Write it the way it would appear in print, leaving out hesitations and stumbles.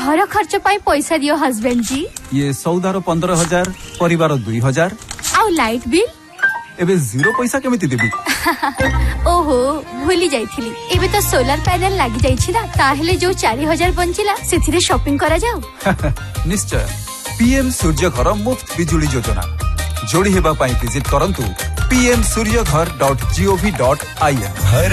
घर खर्च पाई पैसा दियो हस्बैंड जी। ये सौदार 15,000 परिवार 2,000 आउ लाइट बिल एबे जीरो पैसा केमिति देबी? ओहो भूली जाइथिली। एबे तो सोलर पैनल लागी जाइछि ना, ताहेले जो 4,000 बंचिला सेथिरे शॉपिंग करा जाऊ। निश्चय पीएम सूर्य घर मुफ्त बिजुली योजना जोड़ी हेबा पाई विजिट करंतु pmsuryaghar.gov.in।